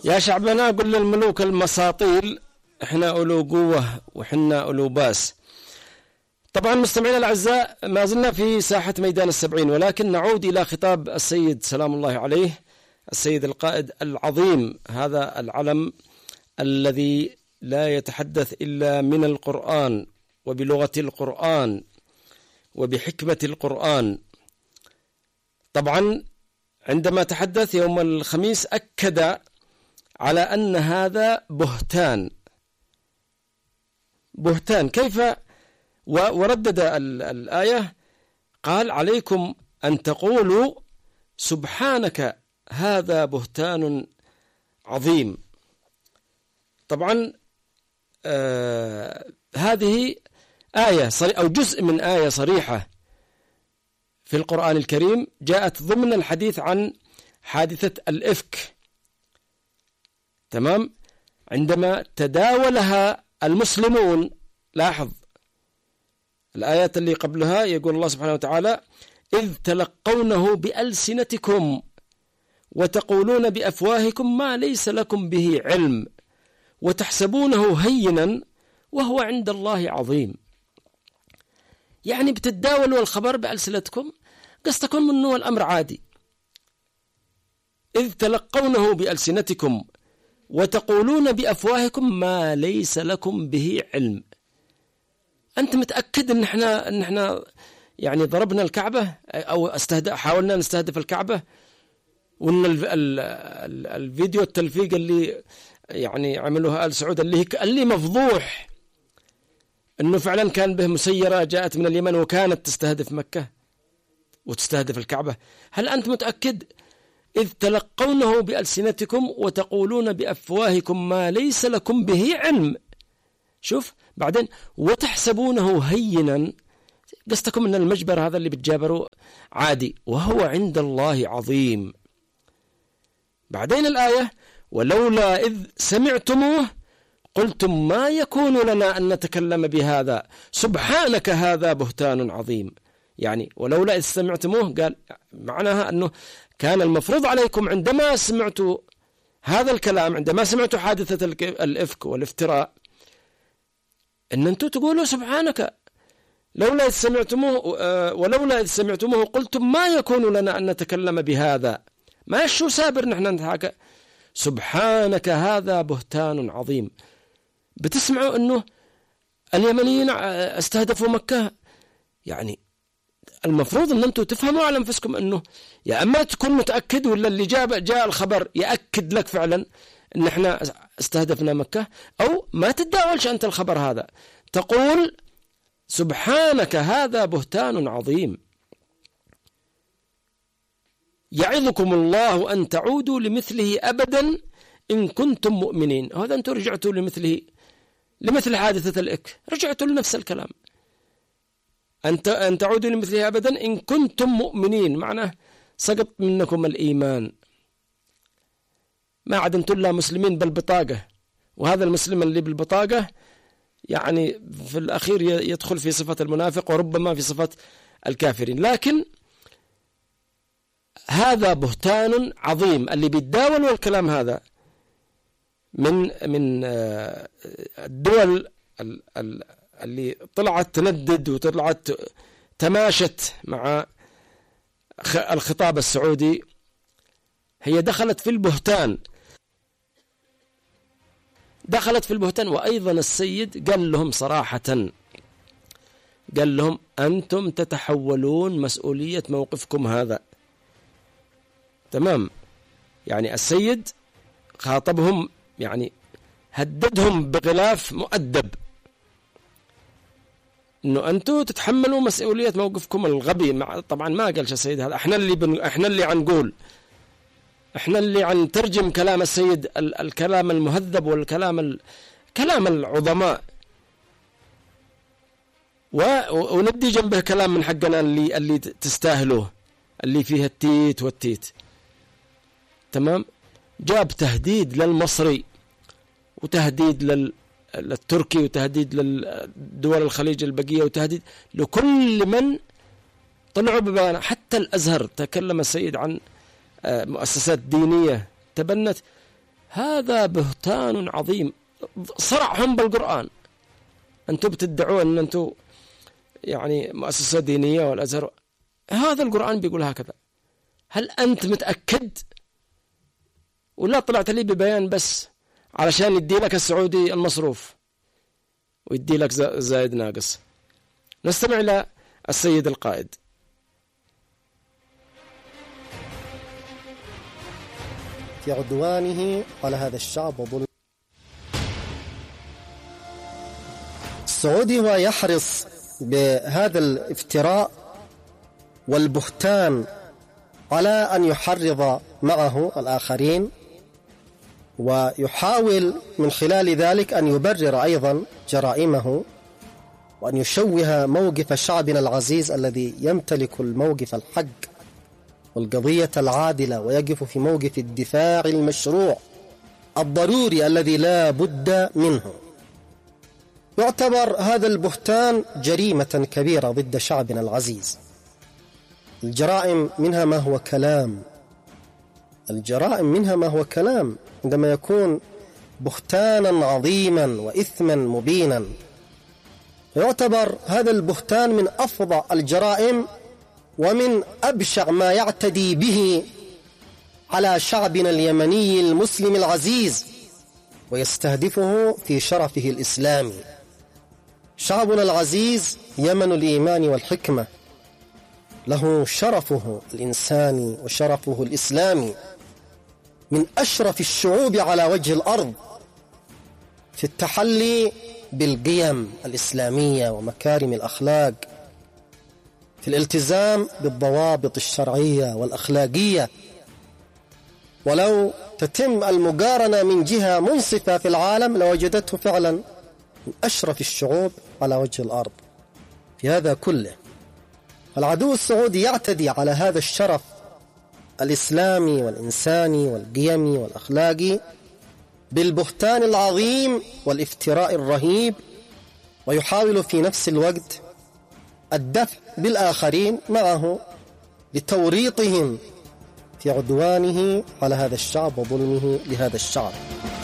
يا شعبنا قل للملوك المساطيل احنا أولو قوة وحنا أولو باس. طبعا مستمعينا الأعزاء ما زلنا في ساحة ميدان السبعين، ولكن نعود إلى خطاب السيد سلام الله عليه، السيد القائد العظيم، هذا العلم الذي لا يتحدث إلا من القرآن وبلغة القرآن وبحكمة القرآن. طبعا عندما تحدث يوم الخميس أكد على أن هذا بهتان. كيف؟ وردد الآية، قال عليكم أن تقولوا سبحانك هذا بهتان عظيم. طبعا هذه آية أو جزء من آية صريحة في القرآن الكريم جاءت ضمن الحديث عن حادثة الإفك. تمام؟ عندما تداولها المسلمون، لاحظ الآيات اللي قبلها، يقول الله سبحانه وتعالى: إذ تلقونه بألسنتكم وتقولون بأفواهكم ما ليس لكم به علم وتحسبونه هينا وهو عند الله عظيم. يعني بتتداولوا الخبر بألسنتكم، قصدكم أنه الأمر عادي. إذ تلقونه بألسنتكم وتقولون بأفواهكم ما ليس لكم به علم. أنت متأكد أن احنا يعني ضربنا الكعبة أو حاولنا نستهدف الكعبة، وأن الفيديو التلفيق اللي يعني عملوها آل سعود اللي مفضوح أنه فعلا كان به مسيرة جاءت من اليمن وكانت تستهدف مكة وتستهدف الكعبة، هل أنت متأكد؟ إذ تلقونه بألسنتكم وتقولون بأفواهكم ما ليس لكم به علم. شوف بعدين وتحسبونه هينا، قصدكم أن المجبر هذا اللي بتجابروا عادي وهو عند الله عظيم. بعدين الآية: ولولا إذ سمعتموه قلتم ما يكون لنا أن نتكلم بهذا سبحانك هذا بهتان عظيم. يعني ولولا إذ سمعتموه، قال معناها أنه كان المفروض عليكم عندما سمعتوا هذا الكلام، عندما سمعتوا حادثة الإفك والافتراء، أن أنتم تقولوا سبحانك. لولا إذ سمعتموه ولولا إذ سمعتموه قلتم ما يكون لنا أن نتكلم بهذا، ما شو سابر نحن نتحاكى، سبحانك هذا بهتان عظيم. بتسمعوا أنه اليمنيين استهدفوا مكة، يعني المفروض أن أنتم تفهموا على أنفسكم أنه يا أما تكون متأكد، ولا اللي جاء الخبر يأكد لك فعلا أن احنا استهدفنا مكة، أو ما تتداولش أنت الخبر هذا، تقول سبحانك هذا بهتان عظيم. يعظكم الله أن تعودوا لمثله أبدا إن كنتم مؤمنين. هذا أنتم رجعتوا لمثل حادثة الإفك، رجعتوا لنفس الكلام، أن تعودوا لمثله أبدا إن كنتم مؤمنين، معناه سقط منكم الإيمان، ما عاد أنتم لا مسلمين بالبطاقة. وهذا المسلم اللي بالبطاقة يعني في الأخير يدخل في صفة المنافق وربما في صفة الكافرين. لكن هذا بهتان عظيم اللي بيتداول الكلام هذا من الدول اللي طلعت تندد وطلعت تماشت مع الخطاب السعودي، هي دخلت في البهتان. وأيضا السيد قال لهم صراحة، قال لهم أنتم تتحولون مسؤولية موقفكم هذا. تمام؟ يعني السيد خاطبهم، يعني هددهم بغلاف مؤدب، إنه أنتم تتحملوا مسؤولية موقفكم الغبي. طبعا ما قالش السيد هذا، احنا اللي عنقول، احنا اللي عنترجم كلام السيد، الكلام المهذب والكلام كلام العظماء، وندي جنبه كلام من حقنا اللي تستاهلوه، اللي فيه التيت والتيت. تمام؟ جاب تهديد للمصري وتهديد للتركي وتهديد للدول الخليج البقية وتهديد لكل من طلعوا ببيان. حتى الأزهر تكلم السيد عن مؤسسات دينية تبنت، هذا بهتان عظيم صرعهم بالقرآن. أنتم بتدعون أن أنتم يعني مؤسسة دينية والأزهر، هذا القرآن بيقول هكذا. هل أنت متأكد ولا طلعت لي ببيان بس علشان يدي لك السعودي المصروف ويدي لك زايد ناقص؟ نستمع إلى السيد القائد. في عدوانه على هذا الشعب وظلمه. السعودي هو يحرص بهذا الافتراء والبهتان على أن يحرض معه الآخرين، ويحاول من خلال ذلك أن يبرر أيضا جرائمه، وأن يشوه موقف شعبنا العزيز الذي يمتلك الموقف الحق والقضية العادلة، ويقف في موقف الدفاع المشروع الضروري الذي لا بد منه. يعتبر هذا البهتان جريمة كبيرة ضد شعبنا العزيز. الجرائم منها ما هو كلام، الجرائم منها ما هو كلام عندما يكون بهتانا عظيما وإثما مبينا. يعتبر هذا البهتان من أفظع الجرائم ومن أبشع ما يعتدي به على شعبنا اليمني المسلم العزيز، ويستهدفه في شرفه الإسلامي. شعبنا العزيز يمن الإيمان والحكمة، له شرفه الإنساني وشرفه الإسلامي، من أشرف الشعوب على وجه الأرض في التحلي بالقيم الإسلامية ومكارم الأخلاق، في الالتزام بالضوابط الشرعية والأخلاقية. ولو تتم المقارنة من جهة منصفة في العالم لوجدته فعلا من أشرف الشعوب على وجه الأرض في هذا كله. العدو السعودي يعتدي على هذا الشرف الإسلامي والإنساني والقيمي والأخلاقي بالبهتان العظيم والافتراء الرهيب، ويحاول في نفس الوقت الدفع بالآخرين معه لتوريطهم في عدوانه على هذا الشعب وظلمه لهذا الشعب.